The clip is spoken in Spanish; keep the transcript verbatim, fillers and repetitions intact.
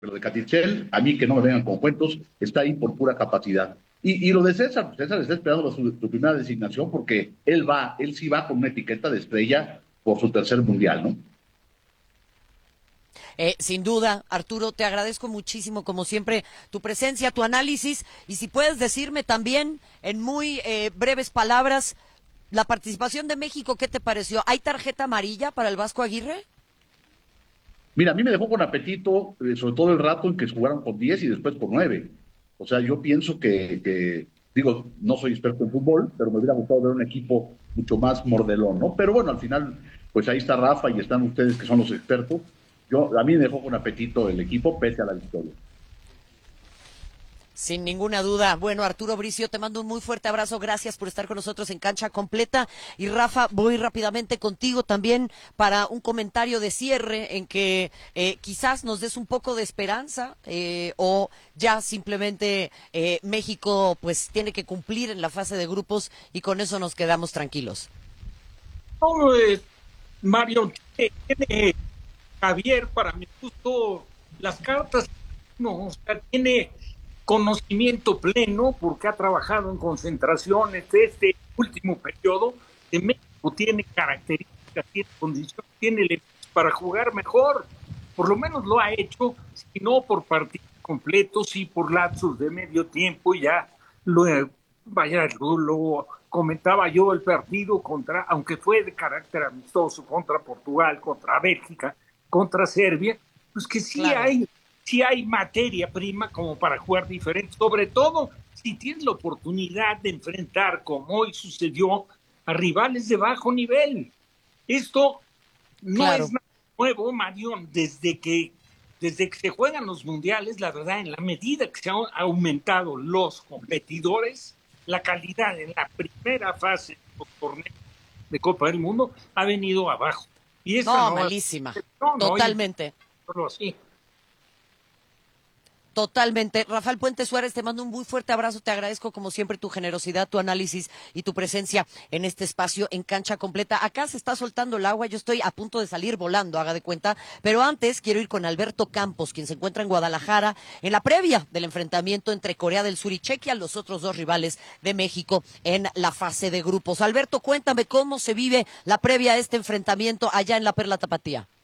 pero de Catichel, a mí que no me vengan con cuentos, está ahí por pura capacidad. Y, y lo de César, pues César está esperando su, su primera designación porque él va, él sí va con una etiqueta de estrella por su tercer mundial, ¿no? Eh, sin duda, Arturo, te agradezco muchísimo, como siempre, tu presencia, tu análisis, y si puedes decirme también, en muy eh, breves palabras, la participación de México, ¿qué te pareció? ¿Hay tarjeta amarilla para el Vasco Aguirre? Mira, a mí me dejó con apetito, eh, sobre todo el rato en que jugaron con diez y después con nueve. O sea, yo pienso que, que, digo, no soy experto en fútbol, pero me hubiera gustado ver un equipo mucho más mordelón, ¿no? Pero bueno, al final, pues ahí está Rafa y están ustedes que son los expertos. Yo, a mí me dejó con apetito el equipo pese a la victoria. Sin ninguna duda. Bueno, Arturo Bricio, te mando un muy fuerte abrazo. Gracias por estar con nosotros en Cancha Completa. Y Rafa, voy rápidamente contigo también para un comentario de cierre en que eh, quizás nos des un poco de esperanza eh, o ya simplemente eh, México pues tiene que cumplir en la fase de grupos y con eso nos quedamos tranquilos. No, eh, Mario, tiene, tiene Javier, para mi gusto, las cartas, no, o sea, tiene conocimiento pleno porque ha trabajado en concentraciones de este último periodo. De México tiene características, tiene condiciones, tiene elementos para jugar mejor. Por lo menos lo ha hecho, si no por partidos completos, sí por lapsos de medio tiempo. Ya lo, vaya, lo, lo comentaba yo, el partido contra, aunque fue de carácter amistoso, contra Portugal, contra Bélgica, contra Serbia, pues que sí Claro. hay, sí hay materia prima como para jugar diferente, sobre todo si tienes la oportunidad de enfrentar, como hoy sucedió, a rivales de bajo nivel. Esto no es Claro. nada nuevo, Mario, desde que, desde que se juegan los mundiales, la verdad, en la medida que se han aumentado los competidores, la calidad en la primera fase de los torneos de Copa del Mundo ha venido abajo. Y esta No, no, malísima. no, no, y Totalmente. así. Totalmente. Rafael Puente Suárez, te mando un muy fuerte abrazo. Te agradezco como siempre tu generosidad, tu análisis y tu presencia en este espacio en Cancha Completa. Acá se está soltando el agua, yo estoy a punto de salir volando, haga de cuenta. Pero antes quiero ir con Alberto Campos, quien se encuentra en Guadalajara, en la previa del enfrentamiento entre Corea del Sur y Chequia, los otros dos rivales de México en la fase de grupos. Alberto, cuéntame cómo se vive la previa a este enfrentamiento allá en la Perla Tapatía.